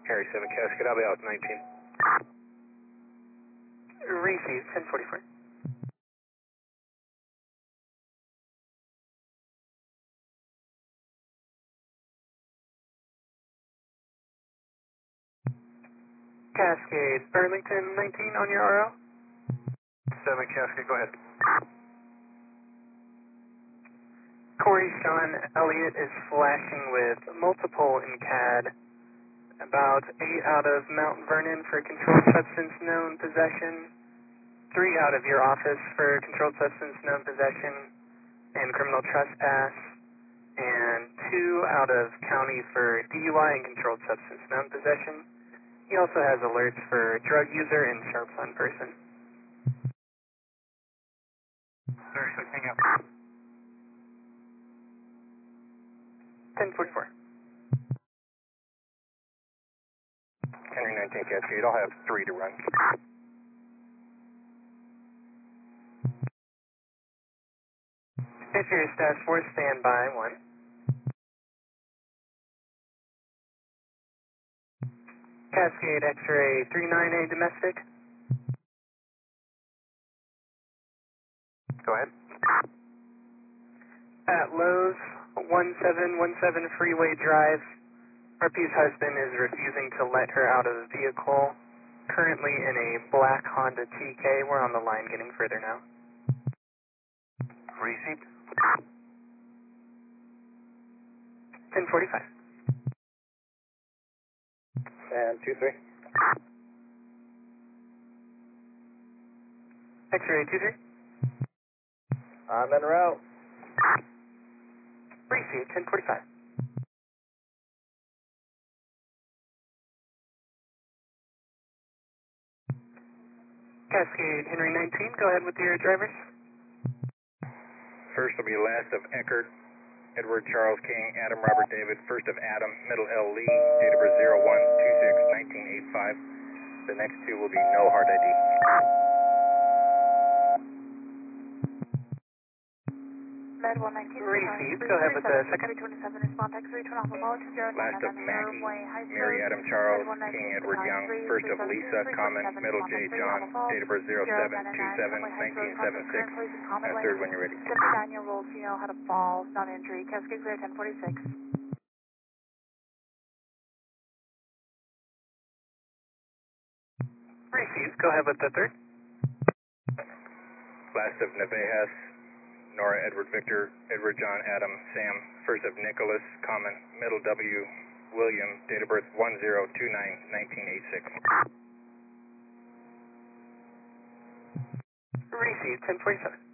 Harry 7 Cascade, I'll be out 19. Received, 1044. Cascade, Burlington 19 on your RO. 7 Cascade, go ahead. Corey Sean Elliott is flashing with multiple in CAD. About 8 out of Mount Vernon for controlled substance known possession. 3 out of your office for controlled substance known possession and criminal trespass. And 2 out of county for DUI and controlled substance known possession. He also has alerts for drug user and sharp sun person. Harry 6, hang up. 1044. Henry 19 Cascade, I'll have 3 to run. Fifth Task Force, standby, 1. Cascade X-ray 39A domestic. Go ahead. At Lowe's, 1717 Freeway Drive. RP's husband is refusing to let her out of the vehicle. Currently in a black Honda TK. We're on the line getting further now. Received. 1045. And 2-3. X-ray 23. I'm en route. Received, 1045. Cascade Henry 19, go ahead with your drivers. First will be last of Eckert, Edward Charles King, Adam Robert David, first of Adam, middle L Lee, date of birth 0126-1985. The next 2 will be no hard ID. Med 119. Received, go ahead with the second. 327, respond X-ray, turn off Apollo 20. Last of Mackie, Mary Adam Charles, King Edward Young, first of Lisa, Common, middle J John, date of birth 0727-1976. And third when you're ready. 79-year-old female had a fall, non-injury. Cascade clear 1046. Received, go ahead with the third. Last of Nevejas, Nora Edward Victor, Edward John Adam Sam, first of Nicholas, Common, middle W William, date of birth 1029-1986. Received, 1047.